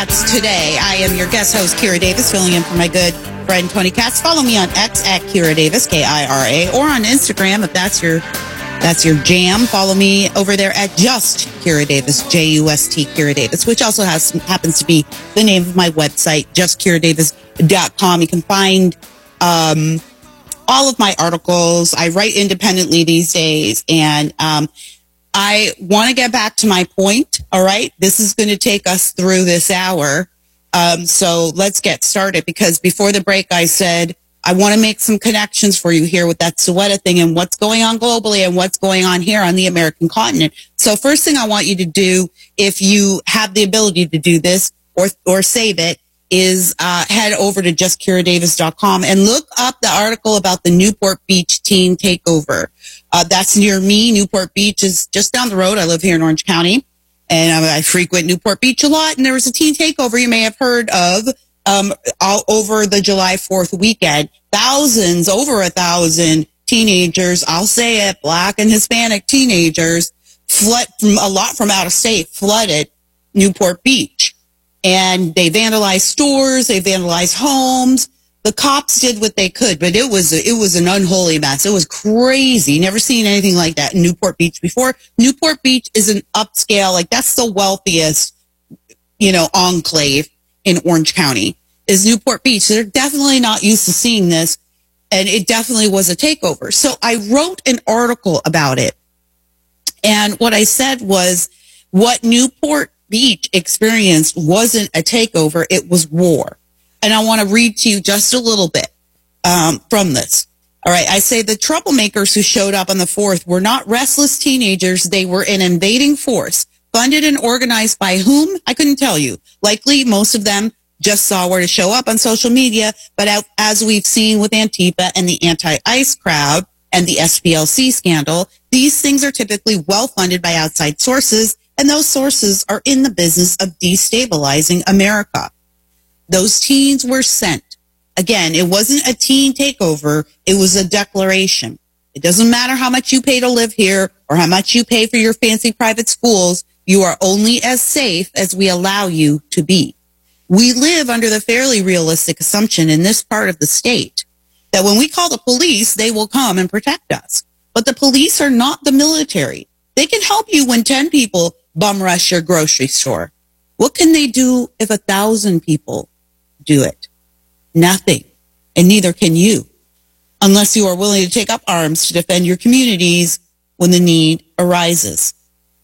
That's today. I am your guest host, Kira Davis, filling in for my good friend Tony Katz. Follow me on X at Kira Davis, Kira, or on Instagram if that's your jam. Follow me over there at Just Kira Davis, Just Kira Davis, which also happens to be the name of my website, justkiradavis.com. You can find all of my articles. I write independently these days, and I want to get back to my point. All right. This is going to take us through this hour. So let's get started, because before the break, I said, I want to make some connections for you here with that Soweto thing and what's going on globally and what's going on here on the American continent. So first thing I want you to do, if you have the ability to do this or save it, is head over to justkiradavis.com and look up the article about the Newport Beach teen takeover. That's near me. Newport Beach is just down the road. I live here in Orange County, and I frequent Newport Beach a lot. And there was a teen takeover you may have heard of all over the July 4th weekend. Over 1,000 teenagers, I'll say it, Black and Hispanic teenagers, from out of state, flooded Newport Beach. And they vandalized stores, they vandalized homes. The cops did what they could, but it was an unholy mess. It was crazy. Never seen anything like that in Newport Beach before. Newport Beach is an upscale, that's the wealthiest, enclave in Orange County is Newport Beach. They're definitely not used to seeing this, and it definitely was a takeover. So I wrote an article about it, and what I said was what Newport Beach experienced wasn't a takeover, it was war. And I want to read to you just a little bit from this. All right, I say the troublemakers who showed up on the 4th were not restless teenagers. They were an invading force, funded and organized by whom? I couldn't tell you. Likely, most of them just saw where to show up on social media. But as we've seen with Antifa and the anti-ICE crowd and the SPLC scandal, these things are typically well-funded by outside sources, and those sources are in the business of destabilizing America. Those teens were sent. Again, it wasn't a teen takeover. It was a declaration. It doesn't matter how much you pay to live here or how much you pay for your fancy private schools. You are only as safe as we allow you to be. We live under the fairly realistic assumption in this part of the state that when we call the police, they will come and protect us. But the police are not the military. They can help you when 10 people bum rush your grocery store. What can they do if 1,000 people do it? Nothing. And neither can you, unless you are willing to take up arms to defend your communities when the need arises.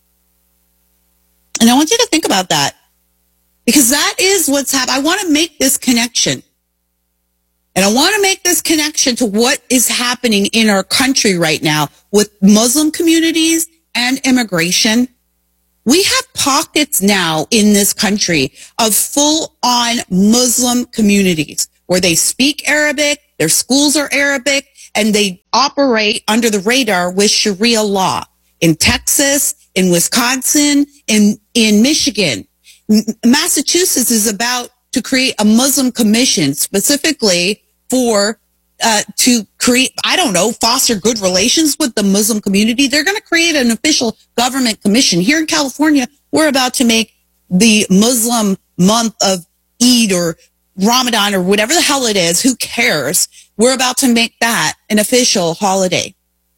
And I want you to think about that, because that is what's happening. I want to make this connection. And I want to make this connection to what is happening in our country right now with Muslim communities and immigration. We have pockets now in this country of full-on Muslim communities where they speak Arabic, their schools are Arabic, and they operate under the radar with Sharia law in Texas, in Wisconsin, in Michigan. Massachusetts is about to create a Muslim commission specifically for to create, foster good relations with the Muslim community. They're going to create an official government commission. Here in California, we're about to make the Muslim month of Eid or Ramadan or whatever the hell it is. Who cares? We're about to make that an official holiday.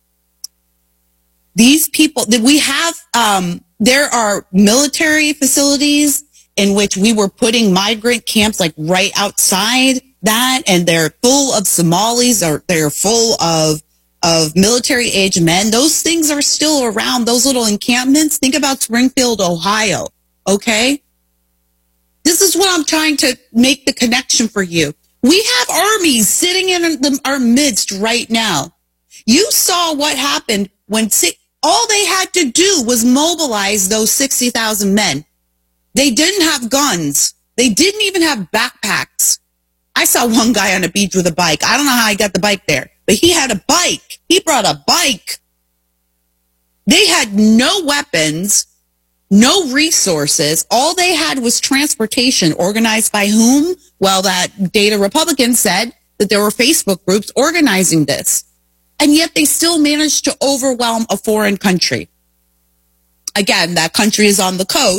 These people that we have, there are military facilities in which we were putting migrant camps right outside that, and they're full of Somalis, or they're full of military age men. Those things are still around, those little encampments. Think about Springfield, Ohio. Okay? This is what I'm trying to make the connection for you. We have armies sitting in our midst right now. You saw what happened when all they had to do was mobilize those 60,000 men. They didn't have guns. They didn't even have backpacks. I saw one guy on the beach with a bike. I don't know how he got the bike there, but he had a bike. He brought a bike. They had no weapons, no resources. All they had was transportation, organized by whom? Well, that data Republican said that there were Facebook groups organizing this. And yet they still managed to overwhelm a foreign country. Again, that country is on the coast,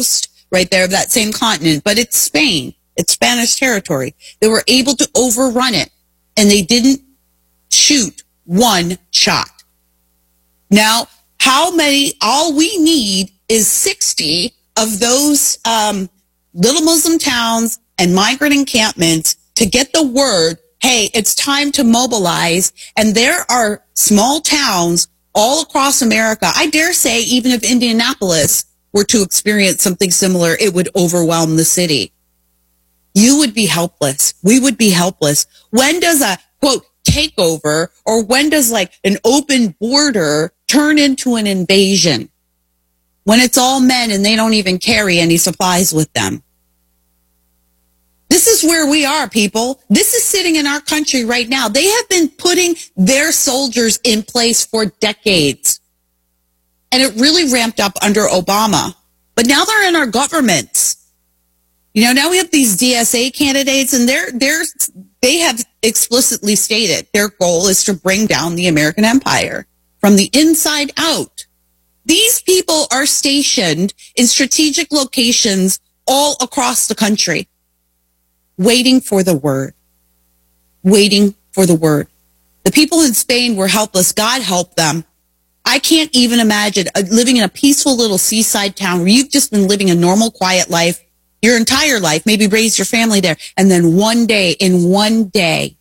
right there of that same continent, but it's Spain. It's Spanish territory. They were able to overrun it, and they didn't shoot one shot. Now, how many? All we need is 60 of those little Muslim towns and migrant encampments to get the word, hey, it's time to mobilize. And there are small towns all across America. I dare say even if Indianapolis were to experience something similar, it would overwhelm the city. You would be helpless. We would be helpless. When does a, quote, takeover, or when does like an open border turn into an invasion? When it's all men and they don't even carry any supplies with them. This is where we are, people. This is sitting in our country right now. They have been putting their soldiers in place for decades. And it really ramped up under Obama. But now they're in our governments. You know, now we have these DSA candidates, and they have explicitly stated their goal is to bring down the American empire from the inside out. These people are stationed in strategic locations all across the country, waiting for the word, waiting for the word. The people in Spain were helpless. God help them. I can't even imagine living in a peaceful little seaside town where you've just been living a normal, quiet life your entire life, maybe raised your family there. And then in one day,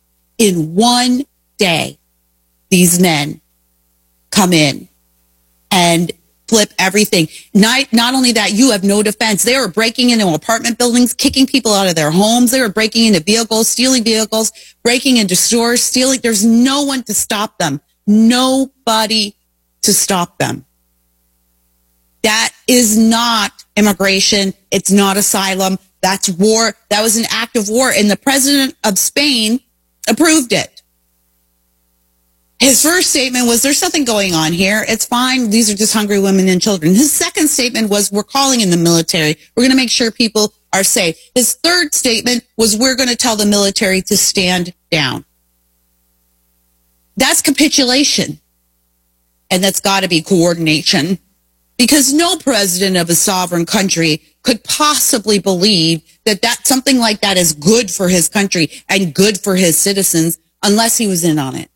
these men come in and flip everything. Not only that, you have no defense. They were breaking into apartment buildings, kicking people out of their homes. They were breaking into vehicles, stealing vehicles, breaking into stores, stealing. There's no one to stop them. Nobody to stop them. That is not immigration. It's not asylum. That's war. That was an act of war. And the president of Spain approved it. His first statement was, there's something going on here. It's fine. These are just hungry women and children. His second statement was, we're calling in the military. We're going to make sure people are safe. His third statement was, we're going to tell the military to stand down. That's capitulation. And that's got to be coordination. Because no president of a sovereign country could possibly believe that something like that is good for his country and good for his citizens unless he was in on it.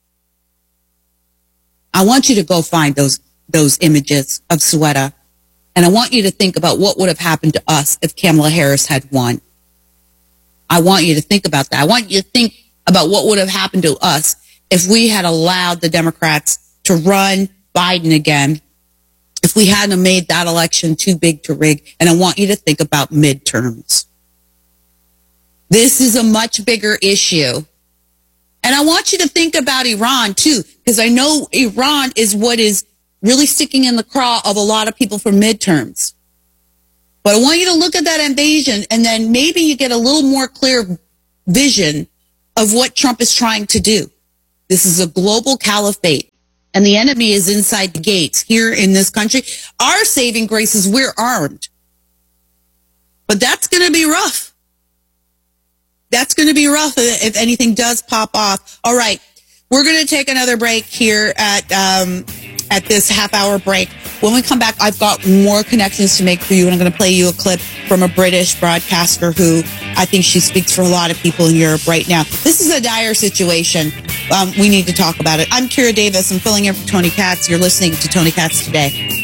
I want you to go find those images of Ceuta, and I want you to think about what would have happened to us if Kamala Harris had won. I want you to think about that. I want you to think about what would have happened to us if we had allowed the Democrats to run Biden again, if we hadn't made that election too big to rig. And I want you to think about midterms. This is a much bigger issue. And I want you to think about Iran too, because I know Iran is what is really sticking in the craw of a lot of people for midterms. But I want you to look at that invasion, and then maybe you get a little more clear vision of what Trump is trying to do. This is a global caliphate. And the enemy is inside the gates here in this country. Our saving grace is we're armed. But that's going to be rough. That's going to be rough if anything does pop off. All right. We're going to take another break here at this half-hour break. When we come back, I've got more connections to make for you, and I'm going to play you a clip from a British broadcaster who I think she speaks for a lot of people in Europe right now. This is a dire situation. We need to talk about it. I'm Kira Davis. I'm filling in for Tony Katz. You're listening to Tony Katz Today.